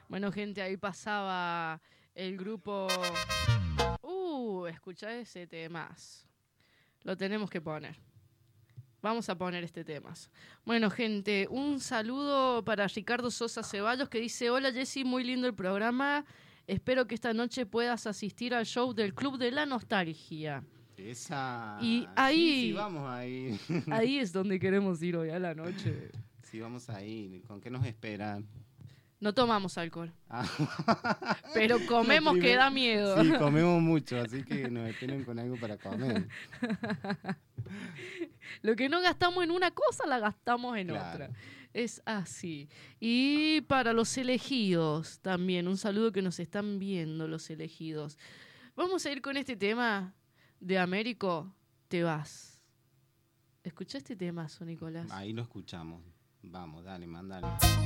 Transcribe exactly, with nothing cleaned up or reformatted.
Bueno, gente, ahí pasaba el grupo... Uh, escuchá ese temazo. Lo tenemos que poner. Vamos a poner este tema. Bueno, gente, un saludo para Ricardo Sosa Ceballos que dice: hola Jessy, muy lindo el programa. Espero que esta noche puedas asistir al show del Club de la Nostalgia. Esa... Y ahí... Sí, sí, vamos ahí. Ahí es donde queremos ir hoy a la noche. Sí, vamos ahí. ¿Con qué nos esperan? No tomamos alcohol. Ah. Pero comemos No, que da miedo. Sí, comemos mucho, así que nos esperen con algo para comer. Lo que no gastamos en una cosa, la gastamos en Claro. otra. Es así. Y para los elegidos también, un saludo que nos están viendo los elegidos. Vamos a ir con este tema de Américo, Te vas. ¿Escuchá este temazo, Nicolás? Ahí lo escuchamos. Vamos, dale, mandale.